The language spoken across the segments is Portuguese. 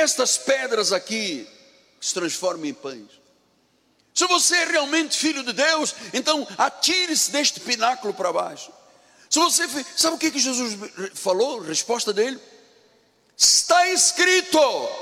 estas pedras aqui se transformem em pães. Se você é realmente filho de Deus, então atire-se deste pináculo para baixo. Se você, sabe o que Jesus falou? Resposta dele: está escrito.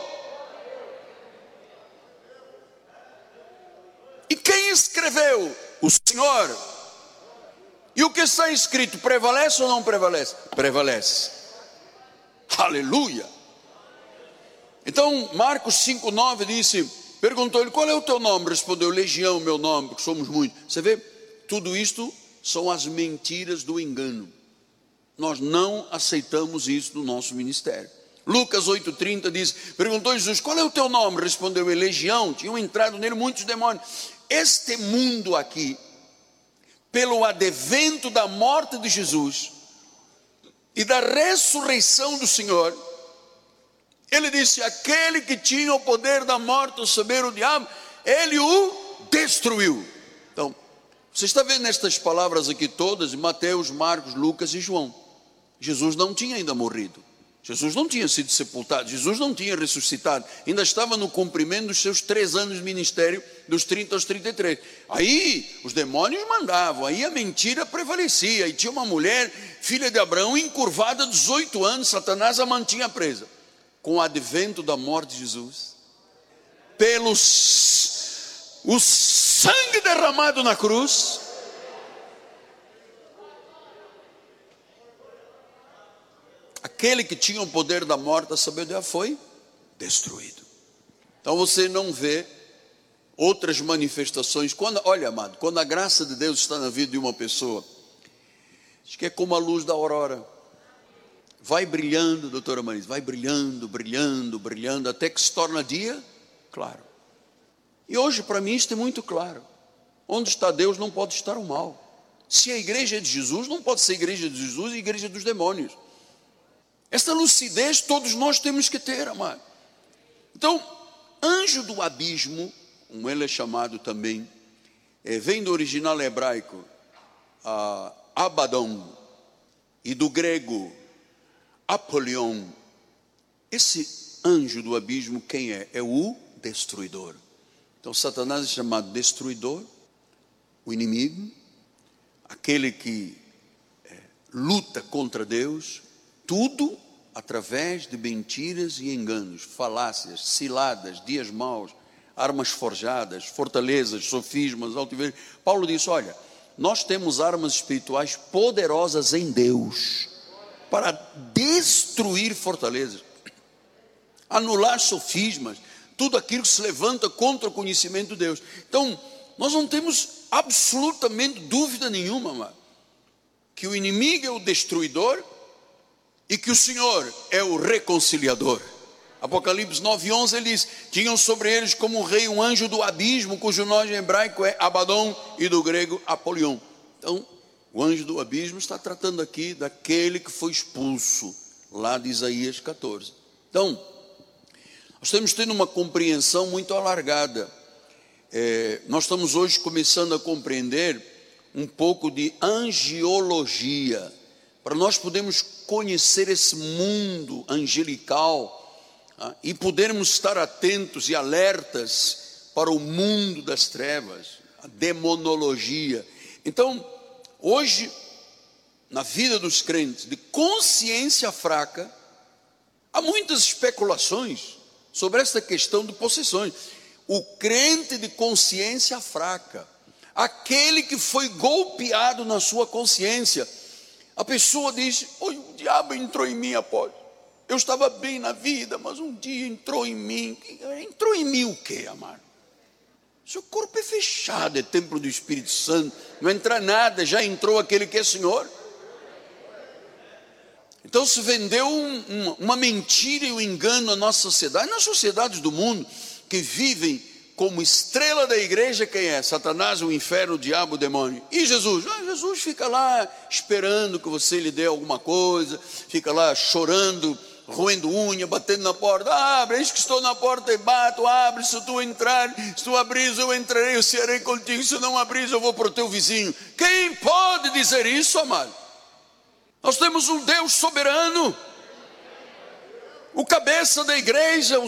E quem escreveu? O Senhor. E o que está escrito prevalece ou não prevalece? Prevalece. Aleluia. Então Marcos 5:9 disse, perguntou-lhe: qual é o teu nome? Respondeu: Legião, meu nome, porque somos muitos. Você vê, tudo isto são as mentiras do engano. Nós não aceitamos isso no nosso ministério. Lucas 8:30 diz, perguntou Jesus: qual é o teu nome? Respondeu ele: Legião. Tinham entrado nele muitos demônios. Este mundo aqui, pelo advento da morte de Jesus e da ressurreição do Senhor, ele disse: aquele que tinha o poder da morte, o saber, o diabo, ele o destruiu. Então, você está vendo estas palavras aqui todas, em Mateus, Marcos, Lucas e João. Jesus não tinha ainda morrido, Jesus não tinha sido sepultado, Jesus não tinha ressuscitado, ainda estava no cumprimento dos seus 3 anos de ministério, dos 30 aos 33. Aí os demônios mandavam, aí a mentira prevalecia, e tinha uma mulher, filha de Abraão, encurvada 18 anos, Satanás a mantinha presa. Com o advento da morte de Jesus, pelo o sangue derramado na cruz, aquele que tinha o poder da morte, a sabedoria, foi destruído. Então você não vê outras manifestações. Olha, amado, quando a graça de Deus está na vida de uma pessoa, acho que é como a luz da aurora. Vai brilhando, doutora Marisa, vai brilhando, brilhando, brilhando, até que se torna dia claro. E hoje para mim isto é muito claro. Onde está Deus não pode estar o mal. Se a igreja é de Jesus, não pode ser igreja de Jesus e igreja dos demônios. Esta lucidez todos nós temos que ter, amado. Então, anjo do abismo, como ele é chamado também, vem do original hebraico, Abaddon, e do grego, Apolion. Esse anjo do abismo, quem é? É o destruidor. Então Satanás é chamado destruidor, o inimigo, aquele que luta contra Deus, tudo através de mentiras e enganos, falácias, ciladas, dias maus, armas forjadas, fortalezas, sofismas, altivez. Paulo disse: olha, nós temos armas espirituais poderosas em Deus para destruir fortalezas, anular sofismas, tudo aquilo que se levanta contra o conhecimento de Deus. Então, nós não temos absolutamente dúvida nenhuma, amado, que o inimigo é o destruidor e que o Senhor é o reconciliador. Apocalipse 9:11 ele diz: tinham sobre eles como um rei um anjo do abismo, cujo nome em hebraico é Abaddon e do grego Apolion. Então, o anjo do abismo está tratando aqui daquele que foi expulso, lá de Isaías 14. Então, nós temos tendo uma compreensão muito alargada. Nós estamos hoje começando a compreender um pouco de angiologia, para nós podermos conhecer esse mundo angelical, e podermos estar atentos e alertas para o mundo das trevas, a demonologia. Então, hoje, na vida dos crentes de consciência fraca, há muitas especulações sobre essa questão de possessões. O crente de consciência fraca, aquele que foi golpeado na sua consciência, a pessoa diz: o diabo entrou em mim após. Eu estava bem na vida, mas um dia entrou em mim. Entrou em mim o quê, amado? Seu corpo é fechado, é templo do Espírito Santo, não entra nada, já entrou aquele que é Senhor. Então se vendeu uma mentira e um engano na nossa sociedade, nas sociedades do mundo, que vivem como estrela da igreja. Quem é? Satanás, o inferno, o diabo, o demônio. E Jesus? Jesus fica lá esperando que você lhe dê alguma coisa, fica lá chorando, roendo unha, batendo na porta. Abre, eis que estou na porta e bato. Abre, se tu entrar, se tu abris eu entrarei, eu serei contigo, se não abris eu vou para o teu vizinho. Quem pode dizer isso, amado? Nós temos um Deus soberano, o cabeça da igreja, o